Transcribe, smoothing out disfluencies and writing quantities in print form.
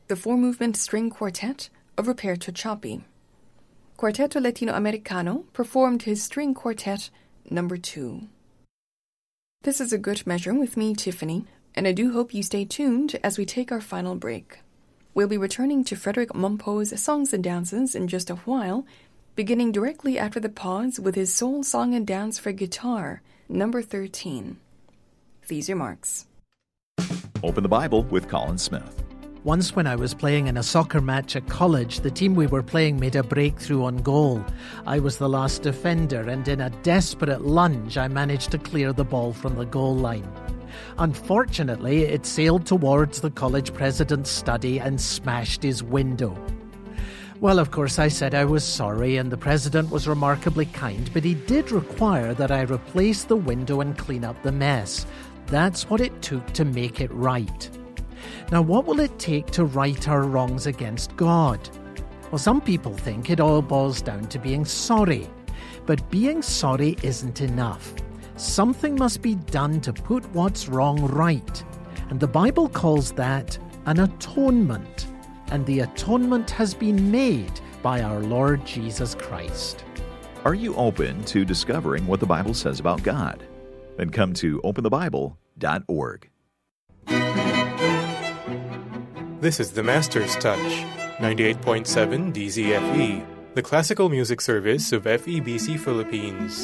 the four-movement string quartet of Roberto Ciappi. Quarteto Latinoamericano performed his string quartet number 2. This is A Good Measure with me, Tiffany, and I do hope you stay tuned as we take our final break. We'll be returning to Frederick Mompo's Songs and Dances in just a while, beginning directly after the pause with his Soul Song and Dance for Guitar, number 13. These remarks. Open the Bible with Colin Smith. Once when I was playing in a soccer match at college, the team we were playing made a breakthrough on goal. I was the last defender, and in a desperate lunge, I managed to clear the ball from the goal line. Unfortunately, it sailed towards the college president's study and smashed his window. Well, of course, I said I was sorry, and the president was remarkably kind, but he did require that I replace the window and clean up the mess. That's what it took to make it right. Now, what will it take to right our wrongs against God? Well, some people think it all boils down to being sorry. But being sorry isn't enough. Something must be done to put what's wrong right. And the Bible calls that an atonement. And the atonement has been made by our Lord Jesus Christ. Are you open to discovering what the Bible says about God? Then come to openthebible.org. This is the Master's Touch, 98.7 DZFE, the classical music service of FEBC Philippines.